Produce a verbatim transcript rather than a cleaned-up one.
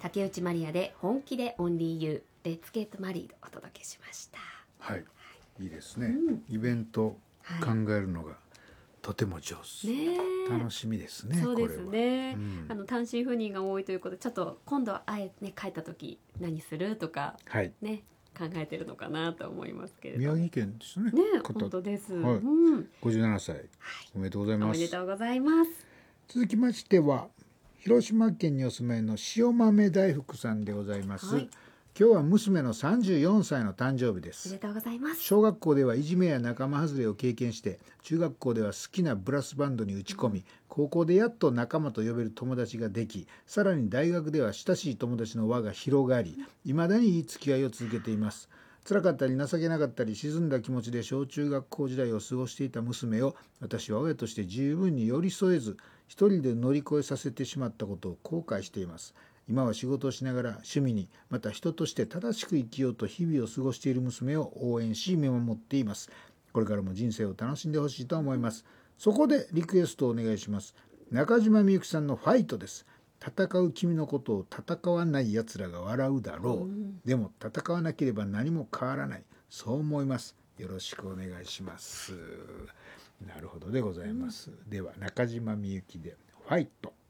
竹内まりやで本気でオンリーユーレッツゲットマリードお届けしました。 はい、いいですね、 うんイベント考えるのがとても上手、 ねえ楽しみですね。 そうですこれは、 ね、 うんあの単身赴任が多いということでちょっと今度はあえて、ね、帰った時何するとかはい、 ね考えてるのかなと思いますけれど宮城県ですね。 ね方本当です、 はいうんごじゅうななさい、おめでとうございおま。 めですとうございます。 続きましては広島県にお住まいの塩豆大福さんでございます、 はい、 今日は娘のさんじゅうよんさいの誕生日で。 おめですとうございます。 小学校ではいじめや仲間外れを経験して、中学校では好きなブラスバンドに打ち込み、高校でやっと仲間と呼べる友達ができ、さらに大学では親しい友達の輪が広がり、いまだにいい付き合いを続けています。辛かったり情けなかったり沈んだ気持ちで小中学校時代を過ごしていた娘を、私は親として十分に寄り添えず一人で乗り越えさせてしまったことを後悔しています。今は仕事をしながら趣味に、また人として正しく生きようと日々を過ごしている娘を応援し見守っています。これからも人生を楽しんでほしいと思います。そこでリクエストをお願いします。中島みゆきさんのファイトです。戦う君のことを戦わない奴らが笑うだろう、うん、でも戦わなければ何も変わらない、そう思います。よろしくお願いします。なるほどでございます、うん、では中島みゆきでファイト。